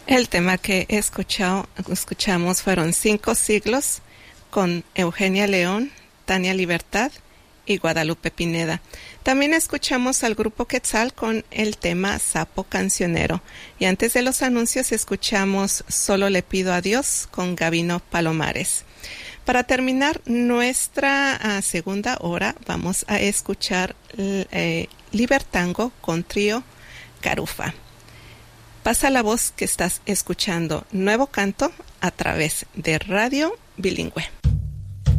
El tema que escuchamos fueron 5 siglos con Eugenia León, Tania Libertad y Guadalupe Pineda. También escuchamos al grupo Quetzal con el tema Sapo Cancionero. Y antes de los anuncios escuchamos Solo le pido a Dios con Gabino Palomares. Para terminar nuestra segunda hora vamos a escuchar Libertango con Trío Carufa. Pasa la voz que estás escuchando Nuevo Canto a través de Radio Bilingüe.